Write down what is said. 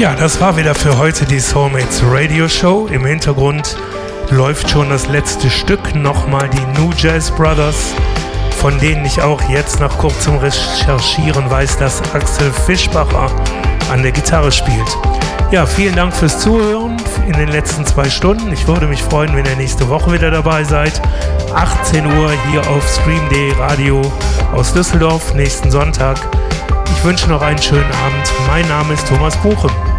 Ja, das war wieder für heute die Soulmates Radio Show. Im Hintergrund läuft schon das letzte Stück, nochmal die New Jazz Brothers, von denen ich auch jetzt nach kurzem Recherchieren weiß, dass Axel Fischbacher an der Gitarre spielt. Ja, vielen Dank fürs Zuhören in den letzten 2 Stunden. Ich würde mich freuen, wenn ihr nächste Woche wieder dabei seid. 18 Uhr hier auf Stream.de Radio aus Düsseldorf, nächsten Sonntag. Ich wünsche noch einen schönen Abend. Mein Name ist Thomas Buche.